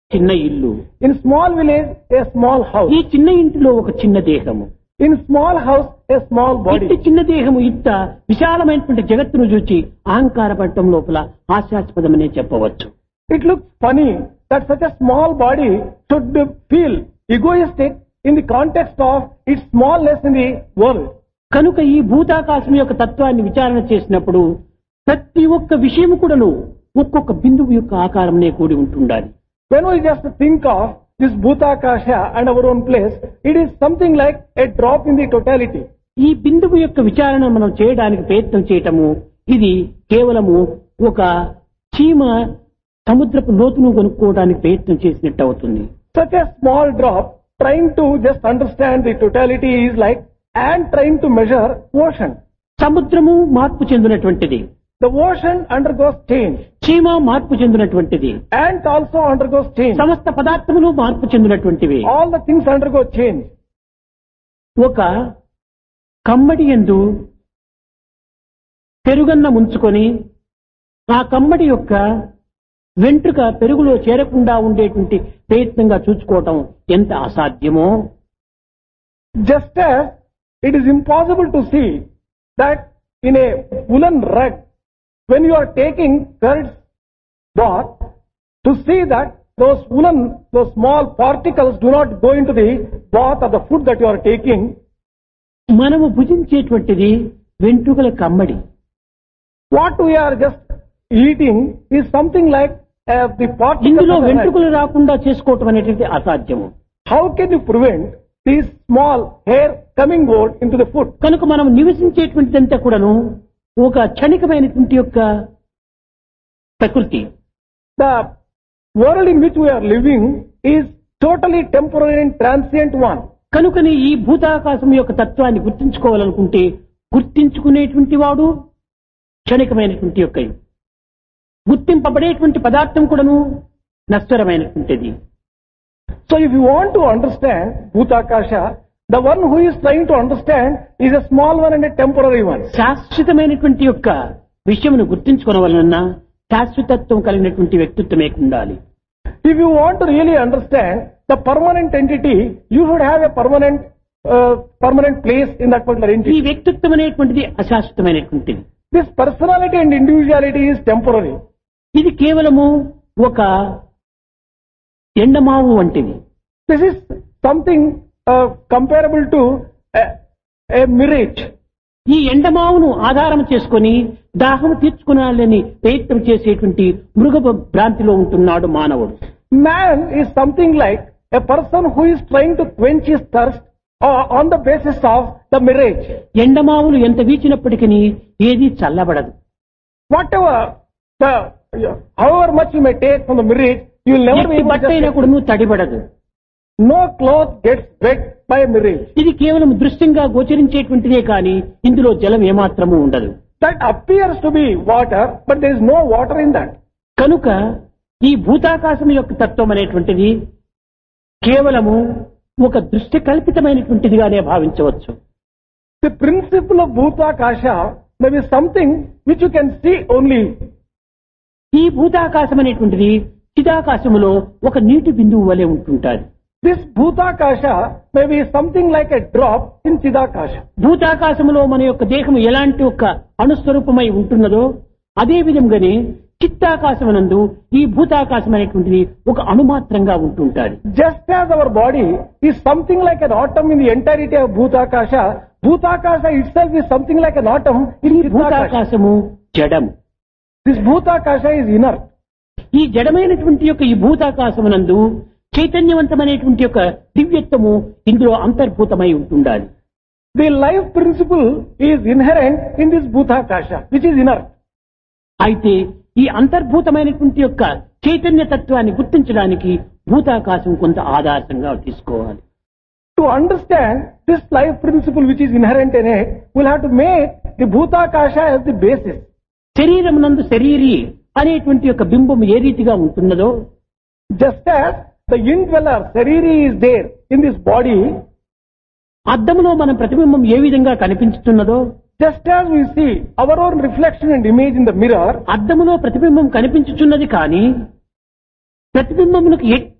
చిన్న ఇల్లు, In small village, a small house. ఈ చిన్న ఇంటిలో ఒక చిన్న దేహము, In small house, a small ఇంటి body. చిన్న దేహము ఇంత విశాలమైనటువంటి జగత్తును చూచి అహంకారపడటం లోపల హాస్యాస్పదమనే చెప్పవచ్చు. It looks funny that such a small body should feel egoistic in the context of its smallness in the world. కనుక ఈ భూతాకాశం యొక్క తత్వాన్ని విచారణ చేసినప్పుడు ప్రతి ఒక్క విషయం కూడాను ఒక్కొక్క బిందువు యొక్క ఆకారంనే కూడి ఉంటుండాలి. When we just think of this Bhutakasha and our own place, it is something like a drop in the totality. ఈ బిందువు యొక్క విచారణ మనం చేయడానికి ప్రయత్నం చేయటము ఇది కేవలము ఒక చీమ సముద్రపు లోతును కొనుక్కోవడానికి ప్రయత్నం చేసినట్టు అవుతుంది. Such a small drop trying to just understand the totality is like ant trying to measure ocean. సముద్రము మార్పు చెందినటువంటిది, The ocean undergoes change. చీమ మార్పు చెందినటువంటిది, Ant also undergoes change. సమస్త పదార్థములు మార్పు చెందినటువంటివి. All the things undergo change. ఒక కమ్మడి యందు పెరుగన్న ముంచుకొని ఆ కమ్మడి యొక్క వెంట్రుక పెరుగులో చేరకుండా ఉండేటువంటి ప్రయత్నంగా చూసుకోవటం ఎంత అసాధ్యమో, Just as it is impossible to see that in a woolen rug, when you are taking curds bath, to see that those small particles do not go into the bath or the food that you are taking. మనము భుజించేటువంటిది వెంట్రుకల కమ్మడి. What we are just eating is something like the particles ఇందులో of the rug. వెంట్రుకలు రాకుండా చేసుకోవటం అనేటువంటి అసాధ్యము. How can you prevent these small hair coming out into the food? కనుక మనం నివసించేటువంటిదంతా కూడాను ఒక క్షణికమైనటువంటి యొక్క ప్రకృతి. The world in which we are living is totally temporary and transient one. కనుకని ఈ భూతాకాశం యొక్క తత్వాన్ని గుర్తించుకోవాలనుకుంటే గుర్తించుకునేటువంటి వాడు క్షణికమైనటువంటి యొక్క గుర్తింపబడేటువంటి పదార్థం కూడాను నశ్వరమైనటువంటిది. So if you want to understand Bhutakasha, the one who is trying to understand is a small one and a temporary one. శాశ్వతమైనటువంటి యొక్క విషయమును గుర్తించుకోవాలన్నా శాశ్వతత్వం కలిగినటువంటి వ్యక్తిత్వమే ఉండాలి. If you want to really understand the permanent entity, you should have a permanent place in that particular ఈ entity. వ్యక్తిత్వం అనేటువంటిది అశాశ్వతమైనటువంటిది. This personality and individuality is temporary. ఇది కేవలము ఒక ఎండమావు వంటిది. This is something comparable to a mirage. ఈ ఎండమావును ఆధారం చేసుకొని దాహం తీర్చుకునాలని ప్రయత్నం చేసేటువంటి మృగ భ్రాంతిలో ఉంటున్నాడు మానవుడు. Man is something like a person who is trying to quench his thirst on the basis of the mirage. ఎండమావులు ఎంత వీచినప్పటికీ ఏది చల్లబడదు. However much you may take from the mirage, you will never be ఎట్టి able బట్ట అయినా to. కూడా నువ్వు తడిబడదు. No cloth gets wet by a mirage. ఇది కేవలం దృశ్యంగా గోచరించేటువంటిదే కానీ ఇందులో జలం ఏమాత్రము ఉండదు. That appears to be water, but there is no water in that. కనుక ఈ భూతాకాశం యొక్క తత్వం అనేటువంటిది కేవలము ఒక దృష్టి కల్పితమైనటువంటిదిగానే భావించవచ్చు. The principle of Bhutakasha may be something which you can see only. ఈ భూతాకాశం అనేటువంటిది చిదాకాశములో ఒక నీటి బిందువు వలె ఉంటుంటారు. This Bhutakasha may be something like a drop in Chidakasha. భూతాకాశములో మన యొక్క దేహం ఎలాంటి ఒక అణుస్వరూపమై ఉంటున్నదో అదే విధంగానే చిత్తాకాశమునందు ఈ భూతాకాశం అనేటువంటిది ఒక అణుమాత్రంగా ఉంటుంటారు. Just as our body is something like an atom in the entirety of Bhutakasha, Bhutakasha itself is something like an atom in ఈ Chidakasha. భూతాకాశము జడము. This Bhutakasha is inert. ఈ జడమైనటువంటి యొక్క ఈ భూతాకాశమునందు చైతన్యవంతమైనటువంటి యొక్క దివ్యత్వము ఇందులో అంతర్భూతమై ఉంటుండాలి. The life principle is inherent in this Bhutakasha, which is inert. అయితే ఈ అంతర్భూతమైనటువంటి యొక్క చైతన్య తత్వాన్ని గుర్తించడానికి భూతాకాశం కొంత ఆధారంగా తీసుకోవాలి. To understand this life principle which is inherent in it, we'll have to make the Bhutakasha as the basis. శరీరం నందు శరీరి అనేటువంటి యొక్క బింబం ఏ రీతిగా ఉంటున్నదో Just as the indweller, Sariri, is there in this body, అద్దములో మన ప్రతిబింబం ఏ విధంగా కనిపించుతున్నదో just as we see our own reflection and image in the mirror, అద్దములో ప్రతిబింబం కనిపించుచున్నది కానీ ప్రతిబింబమునకు